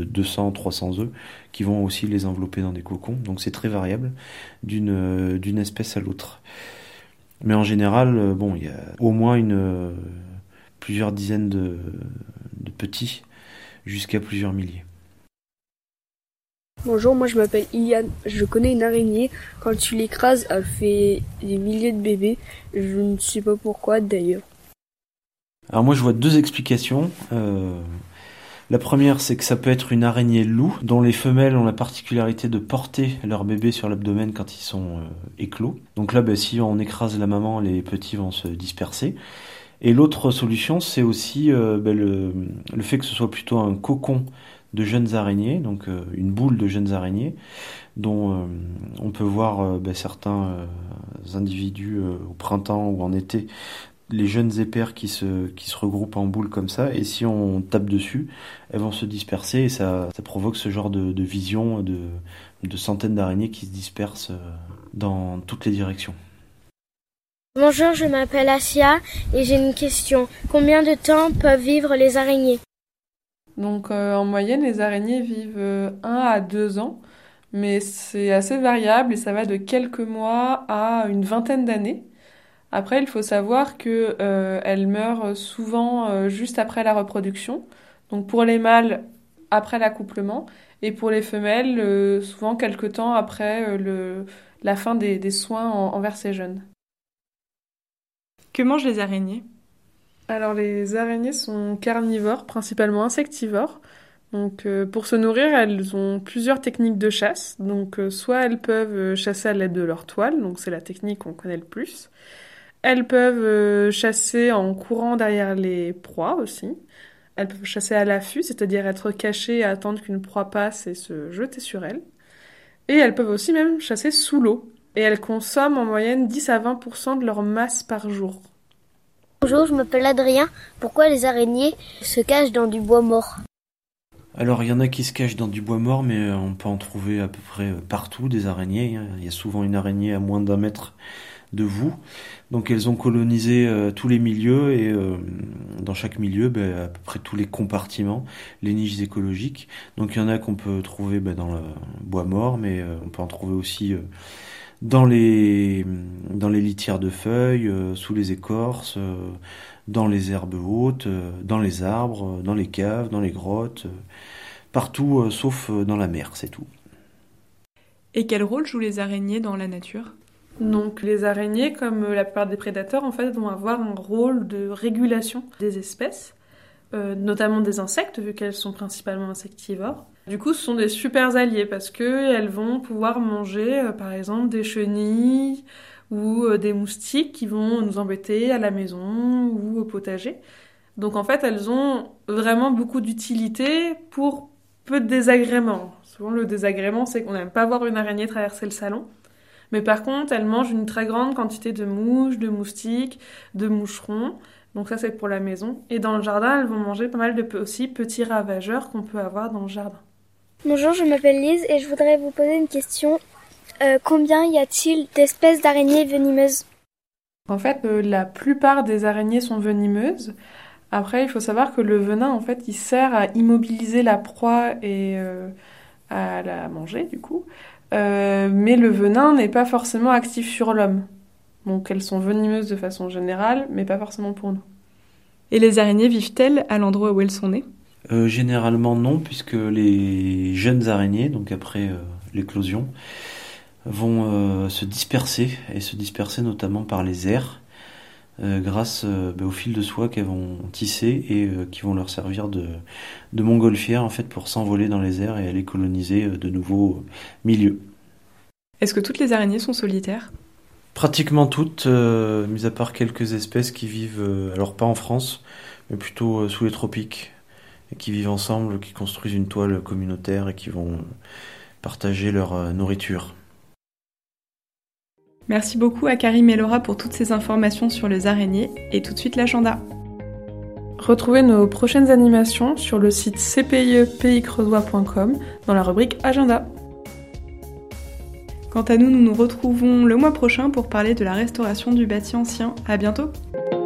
200-300 œufs qui vont aussi les envelopper dans des cocons. Donc c'est très variable d'une espèce à l'autre. Mais en général, il y a au moins plusieurs dizaines de petits jusqu'à plusieurs milliers. Bonjour, moi je m'appelle Iliane. Je connais une araignée. Quand tu l'écrases, elle fait des milliers de bébés. Je ne sais pas pourquoi d'ailleurs. Alors moi je vois deux explications. La première, c'est que ça peut être une araignée loup, dont les femelles ont la particularité de porter leur bébé sur l'abdomen quand ils sont éclos. Donc là, si on écrase la maman, les petits vont se disperser. Et l'autre solution, c'est aussi le fait que ce soit plutôt un cocon de jeunes araignées, donc une boule de jeunes araignées, dont on peut voir certains individus au printemps ou en été, les jeunes épères qui se regroupent en boule comme ça, et si on tape dessus, elles vont se disperser, et ça provoque ce genre de vision de centaines d'araignées qui se dispersent dans toutes les directions. Bonjour, je m'appelle Asia et j'ai une question. Combien de temps peuvent vivre les araignées ? Donc en moyenne, les araignées vivent 1 à 2 ans, mais c'est assez variable et ça va de quelques mois à une vingtaine d'années. Après, il faut savoir que elles meurent souvent juste après la reproduction. Donc pour les mâles, après l'accouplement, et pour les femelles, souvent quelques temps après la fin des soins envers ces jeunes. Que mangent les araignées ? Alors les araignées sont carnivores, principalement insectivores. Donc pour se nourrir, elles ont plusieurs techniques de chasse. Donc soit elles peuvent chasser à l'aide de leur toile, donc c'est la technique qu'on connaît le plus. Elles peuvent chasser en courant derrière les proies aussi. Elles peuvent chasser à l'affût, c'est-à-dire être cachées et attendre qu'une proie passe et se jeter sur elle. Et elles peuvent aussi même chasser sous l'eau. Et elles consomment en moyenne 10 à 20% de leur masse par jour. Bonjour, je m'appelle Adrien. Pourquoi les araignées se cachent dans du bois mort ? Alors il y en a qui se cachent dans du bois mort, mais on peut en trouver à peu près partout des araignées. Il y a souvent une araignée à moins d'1 mètre de vous. Donc elles ont colonisé tous les milieux et dans chaque milieu, à peu près tous les compartiments, les niches écologiques. Donc il y en a qu'on peut trouver dans le bois mort, mais on peut en trouver aussi dans les litières de feuilles, sous les écorces, dans les herbes hautes, dans les arbres, dans les caves, dans les grottes, partout sauf dans la mer, c'est tout. Et quel rôle jouent les araignées dans la nature ? Donc les araignées, comme la plupart des prédateurs, en fait, vont avoir un rôle de régulation des espèces, notamment des insectes, vu qu'elles sont principalement insectivores. Du coup, ce sont des super alliés parce qu'elles vont pouvoir manger, par exemple, des chenilles ou des moustiques qui vont nous embêter à la maison ou au potager. Donc en fait, elles ont vraiment beaucoup d'utilité pour peu de désagréments. Souvent, le désagrément, c'est qu'on n'aime pas voir une araignée traverser le salon. Mais par contre, elles mangent une très grande quantité de mouches, de moustiques, de moucherons. Donc ça, c'est pour la maison. Et dans le jardin, elles vont manger pas mal de aussi petits ravageurs qu'on peut avoir dans le jardin. Bonjour, je m'appelle Lise et je voudrais vous poser une question. Combien y a-t-il d'espèces d'araignées venimeuses ? En fait, la plupart des araignées sont venimeuses. Après, il faut savoir que le venin, en fait, il sert à immobiliser la proie et à la manger, du coup. Mais le venin n'est pas forcément actif sur l'homme. Donc elles sont venimeuses de façon générale, mais pas forcément pour nous. Et les araignées vivent-elles à l'endroit où elles sont nées ? Généralement non, puisque les jeunes araignées, donc après l'éclosion, vont se disperser, et se disperser notamment par les airs, grâce au fil de soie qu'elles vont tisser et qui vont leur servir de montgolfière en fait, pour s'envoler dans les airs et aller coloniser de nouveaux milieux. Est-ce que toutes les araignées sont solitaires ? Pratiquement toutes, mis à part quelques espèces qui vivent, alors pas en France, mais plutôt sous les tropiques, et qui vivent ensemble, qui construisent une toile communautaire et qui vont partager leur nourriture. Merci beaucoup à Karim et Laura pour toutes ces informations sur les araignées, et tout de suite l'agenda. Retrouvez nos prochaines animations sur le site cpie-pays-creusois.com dans la rubrique Agenda. Quant à nous, nous nous retrouvons le mois prochain pour parler de la restauration du bâti ancien. À bientôt!